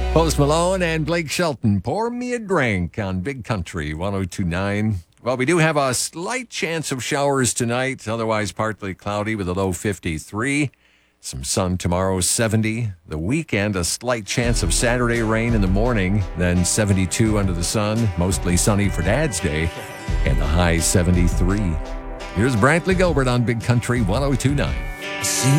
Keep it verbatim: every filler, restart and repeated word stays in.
Post Malone and Blake Shelton, Pour Me a Drink on Big Country one oh two point nine. Well, we do have a slight chance of showers tonight, otherwise partly cloudy with a low fifty-three. Some sun tomorrow, seventy. The weekend, a slight chance of Saturday rain in the morning, then seventy-two under the sun, mostly sunny for Dad's Day, and the high seventy-three. Here's Brantley Gilbert on Big Country one oh two point nine.